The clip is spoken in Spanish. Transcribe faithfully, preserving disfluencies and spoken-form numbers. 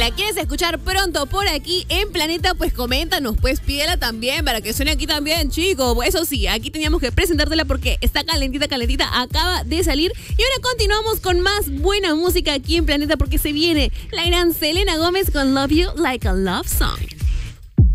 ¿La quieres escuchar pronto por aquí en Planeta? Pues coméntanos, pues pídela también para que suene aquí también, chicos. Eso sí, aquí teníamos que presentártela porque está calentita, calentita, acaba de salir. Y ahora continuamos con más buena música aquí en Planeta porque se viene la gran Selena Gómez con Love You Like a Love Song.